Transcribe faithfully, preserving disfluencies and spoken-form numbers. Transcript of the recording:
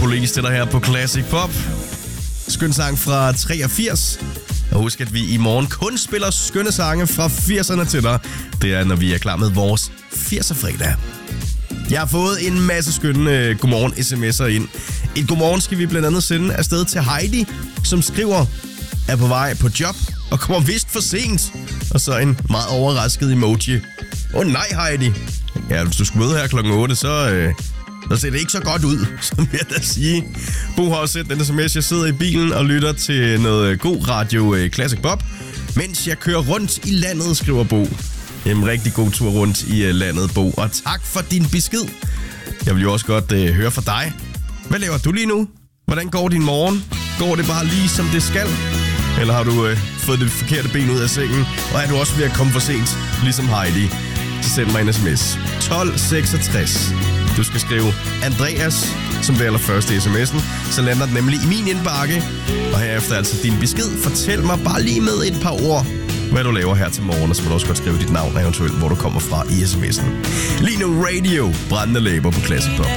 Police til dig her på Classic Pop. Skøn sang fra treogfirs. Og husk, at vi i morgen kun spiller skønne sange fra firserne til dig. Det er, når vi er klar med vores firser-fredag. Jeg har fået en masse skønne uh, godmorgen sms'er ind. Et godmorgen skal vi blandt andet sende afsted til Heidi, som skriver, er på vej på job og kommer vist for sent. Og så en meget overrasket emoji. Åh oh, nej, Heidi. Ja, hvis du skulle møde her klokken otte, så, øh, så ser det ikke så godt ud, som jeg da sige. Bo har også sendt den sms, jeg sidder i bilen og lytter til noget god radio øh, Classic Pop, mens jeg kører rundt i landet, skriver Bo. En rigtig god tur rundt i øh, landet, Bo. Og tak for din besked. Jeg vil jo også godt øh, høre fra dig. Hvad laver du lige nu? Hvordan går din morgen? Går det bare lige som det skal? Eller har du øh, fået det forkerte ben ud af sengen? Og er du også ved at komme for sent, ligesom Heidi? Så send mig en sms. tolv seksogtres. Du skal skrive Andreas som det allerførste i sms'en. Så lander den nemlig i min indbakke. Og herefter altså din besked. Fortæl mig bare lige med et par ord, hvad du laver her til morgen. Og så må du også godt skrive dit navn eventuelt, hvor du kommer fra i sms'en. Lige nu Radio, brændende læber på Classic Pop.